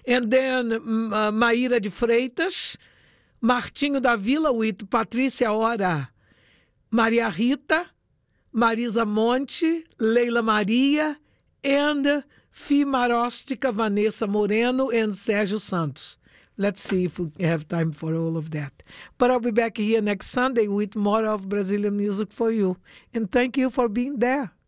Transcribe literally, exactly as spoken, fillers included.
And then uh, Maíra de Freitas, Martinho da Vila with Patrícia Ora, Maria Rita, Marisa Monte, Leila Maria, and Fi Marostica, Vanessa Moreno, and Sérgio Santos. Let's see if we have time for all of that. But I'll be back here next Sunday with more of Brazilian music for you. And thank you for being there.